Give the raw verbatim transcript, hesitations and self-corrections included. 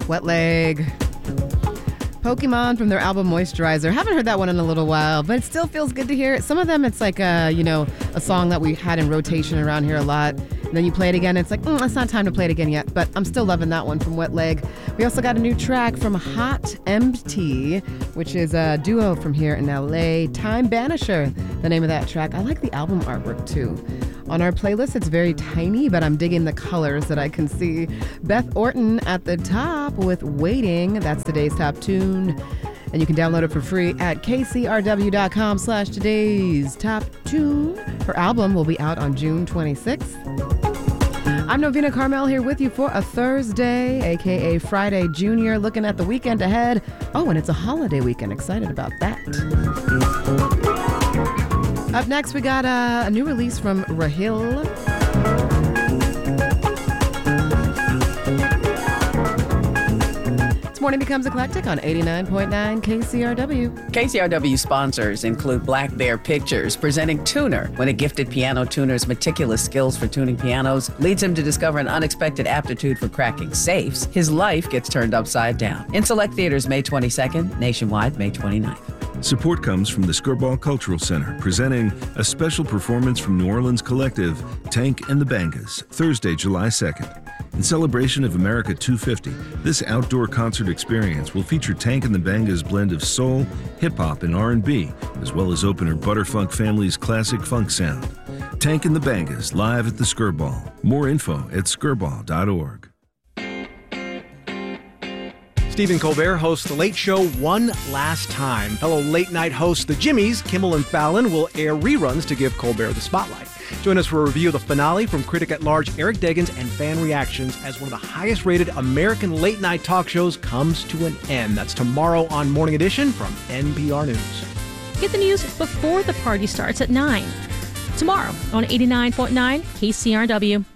Wet Leg. Pokemon from their album Moisturizer. Haven't heard that one in a little while, but it still feels good to hear it. Some of them, it's like a, you know, a song that we had in rotation around here a lot. And then you play it again, it's like, mm, it's not time to play it again yet, but I'm still loving that one from Wet Leg. We also got a new track from Hot M T, which is a duo from here in L A. Time Banisher, the name of that track. I like the album artwork too. On our playlist, it's very tiny, but I'm digging the colors that I can see. Beth Orton at the top with Waiting. That's today's top tune. And you can download it for free at kcrw.com slash today's top tune. Her album will be out on June twenty-sixth. I'm Novena Carmel here with you for a Thursday, a k a. Friday Junior, looking at the weekend ahead. Oh, and it's a holiday weekend. Excited about that. Up next, we got uh, a new release from Rahil. This morning becomes eclectic on eighty-nine point nine K C R W. K C R W sponsors include Black Bear Pictures, presenting Tuner. When a gifted piano tuner's meticulous skills for tuning pianos leads him to discover an unexpected aptitude for cracking safes, his life gets turned upside down. In select theaters May twenty-second, nationwide May twenty-ninth. Support comes from the Skirball Cultural Center, presenting a special performance from New Orleans collective Tank and the Bangas, Thursday, July second. In celebration of America two fifty, this outdoor concert experience will feature Tank and the Bangas' blend of soul, hip-hop, and R and B, as well as opener Butterfunk Family's classic funk sound. Tank and the Bangas, live at the Skirball. More info at skirball dot org. Stephen Colbert hosts The Late Show one last time. Fellow late-night hosts The Jimmys, Kimmel and Fallon, will air reruns to give Colbert the spotlight. Join us for a review of the finale from critic-at-large Eric Deggans and fan reactions as one of the highest-rated American late-night talk shows comes to an end. That's tomorrow on Morning Edition from N P R News. Get the news before the party starts at nine. Tomorrow on eighty-nine point nine K C R W.